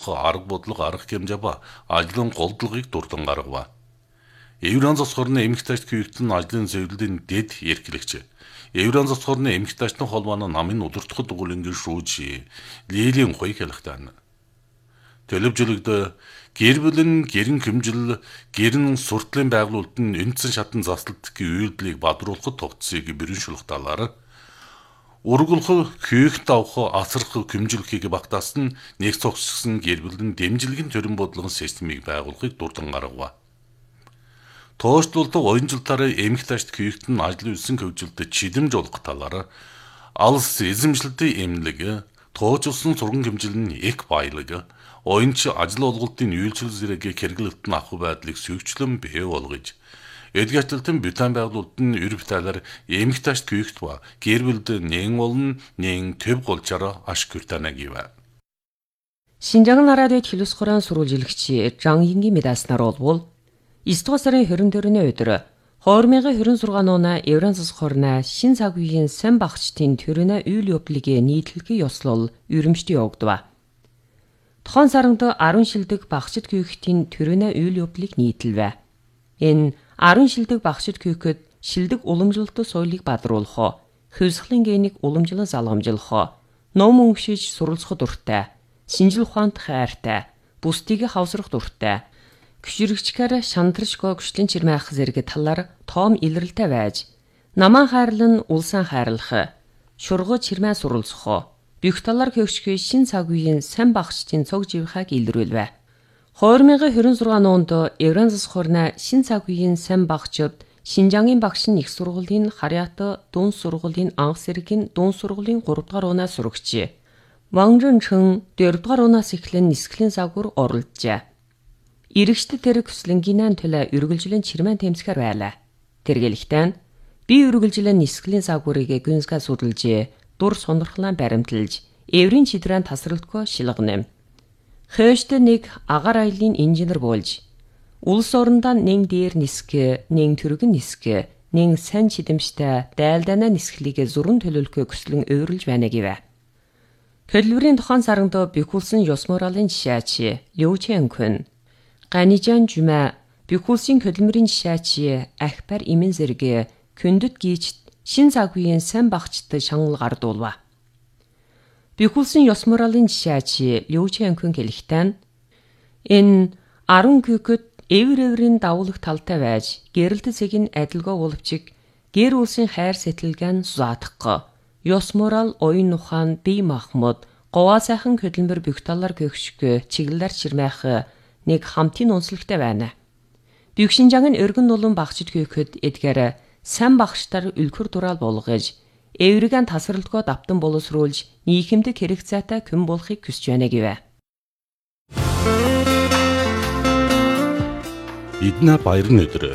арга бодлого арга хэмжээ ба ажлын голдлогыг дурдан гаргав. Евран засаг хорны эмэгтэйч küygтэн ажлын зөвлөлийн дэд эрхлэгч. Евран засаг хорны эмэгтэйчны холбооны намын удирдах дугуулынгийн шүүж Лилийн хуй хэлэхтэн. Төлөвжөлөгдө гэр бүлийн гэрэн хэмжил гэрэн суртлын байгуулалтад нь үндсэн шатан заслалтын үйлдэлийг бадруулахад тогтцыг бэрэншүүлэх талаар ургуулах, küygт авах, асрах хэмжүүлэхийг багтаасан нэг цогцсон гэр бүлийн дэмжлэгийн төрийн бодлогын системийг байгуулахыг дурдан гаргав. Тооцоолдог оюунжилтаараа эмэгтэйчд küygт нь ажлын үсэн хөгжилдөд чидэмж олох талаар алс эзэмшлэлтийн эмнэлэг, тооцоолсон сурган хэмжил нь эк баялаг, оюунч ажил олголтын үйлчлэл зэрэг хэрэглэлт нь авах байдлыг сүйвчлэн бий болгож, эдгээртэлтэн бютан байгуулалтад нь эр биталаар эмэгтэйчд küygт ба гэр бүлд нэн олон нэн төв голчаар аш күртэнэ гэв. 신장은 나라대 킬루스코란 수로질기치 장인기 미다스나로 올볼 이스토사의 흐른더른의 ödürü Hormega hürün surganona evransız horna 신사구인 샘박치틴 төрөна үйл явдлыг нийтлэхий ёслол өрөмжтэй явагдав. Тохон саранд 10 шилдэг багшид күйхтийн төрөна үйл явдлыг нийтлэв. Энэ 10 шилдэг багшид күйхэд шилдэг уламжлалт соёлыг бадруулах, хөвсглийн генийг уламжлан залгамжлах, ном өнгөшиж суралцах дуртай, шинжил ухаант хайртай, бусдыг хавсрах дуртай, Küçürükçikär şantrışko güçlün çirmäх зэрэг талаар тоом илрэлтэй байж, наман хайрлан улсан хайрлах, шургу чирмээ суралцах, бүх талаар хөгшгөө шин цаг үеийн сайн багшчийн цог живхаг илрүүлвэ. 2026 онд Еврансыз хорна шин цаг үеийн сайн багчид Шинжангийн багшин их сургуулийн Харьяат дунд сургуулийн анх сэргийн дунд сургуулийн 3 дугаар унаас сурагч. Ван Жинчэн 4 дугаар унаас эхлэн нисгэлийн загвар оролцжээ. Иргэжтэй тэр хүслэнгийнэн төлөө үргэлжлэн чирмэн тэмцэхэр байлаа. Тэргэлэхтэн би үргэлжлэн нисгэлийн загварыг гүнзгээ судалж, дур сонирхлан баримталж, эврийн чидрэн тасралтгүй шилгэнэм. Хөөштэй нэг агаар аялын инженер болж, улс орондоо нэг дээр нисгэ, нэг төргөн нисгэ, нэг сайн чидэмжтэй дайлдана нисгэлийг зурн төлөвлөхөө хүслэн өөрөлж байна гэвэ. Хөдөлмөрийн тухайн саранд бихүүлсэн ёсморалын жишээч Лю Чэнкүн Ганижан Жумаа бихүүлсийн хөдөлмөрийн жишээч Ахбар Имэн зэрэг күндэт гийч шин цаг үеийн сайн багчтай шангал гардуулва. Бихүүлсэн ёсморалын жишээч Лю Чэнкүн хэлэхдээ энэ 10 күйköt эвэр-эврийн давуулах талтай байж гэрэлт зэгийн адилгоо улвчиг гэр улсын хайр сэтгэлгэн суаадахгүй ёсморал оюун ухаан бие махбод говаа сайхан хөдөлмөр бүх талаар гөгшгөө чиглэлээр чирмэх нэг хамтын онцлогтой байна. Бюкшинжангийн өргөн нулан багчид гүйхэд эдгээр сайн багштар үлгэр дураал болгож эвригэн тасралтгүй давтан боловсруулж нийгэмд хэрэг зайтай хүн болохыг хүсэж байна гэвэ. Эднэ баярын өдөр.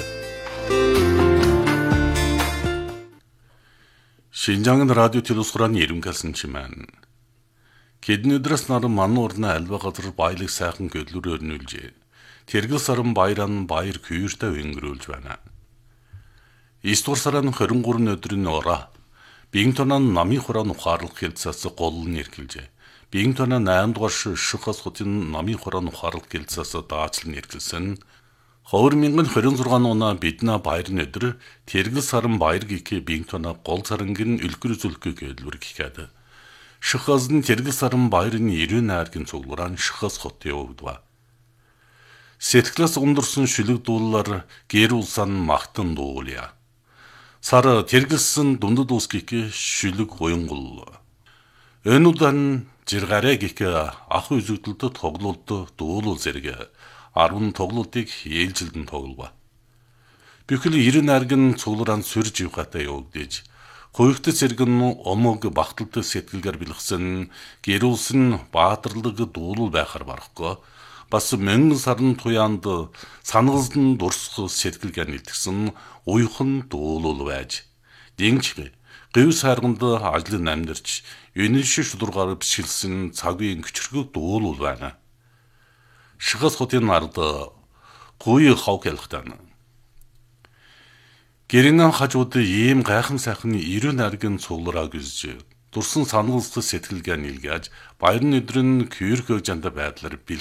Шинжаангын радио телевизорын ирэмгэлсэн чимэн. Хэдэн өдрөөс наран ман урна альва газар баялаг сайхан хөдлөр өрнүүлжээ. Тэргэл саран баяран баяр күйртэй өнгөрүүлж байна. Истор сарын 23 өдрийн ороо Бигтонан намын хуран ухаарлах хэлцээс гол нь эргэлжээ. Бигтонан 8 дугаар шихас хотын намын хуран ухаарлах хэлцээс даацлан эргэлсэн. 2026 оноо биднэ баярын өдөр тэргэл саран баяр гихэ Бигтонаа гол сарангийн үлгэр зүлхийг хөдлөр гихээд. Шихасны тэргэл саран баярын 90 найргийн цугларан шихас хот явагдав. Сэтгэлээс ундурсан шүлэг дуулаар гэр улсан магтан дуулъя. Сар тэргэлсэн дундад усгийх шүлэг гоёнгол. Өнүдэн жиргарэ гихэ ах үзэгдэлд тоглолт дуулал зэрэг 10 тоглолтыг ээлжилдэн тоглов. Бүхэл 90 найргийн цугларан сүрж явхатай явагдаж Хойгт зэрэгэн омог багталт сэтгэлгээр бэлгсэн гэр улсын баатарлаг дуулал байхаар барахгүй бас мянган сарн туяанд сангалзан дурсах сэтгэлгээр нэлтгсэн уйхан дуулал байж динч гэв сайрганд ажлын амьдарч юниш шударгаар бишгэлсэн цагийн küçөргөг дуулал байна. Шихас хотын ард гуй хавк ялхтана. Гэрэнэн хажууд ийм гайхан сайхан 90 найргийн цуглараа гүзж дурсан сангалзах сэтгэлгээ нэлгээж баярын өдрийн күйрхөг жанда байдлаар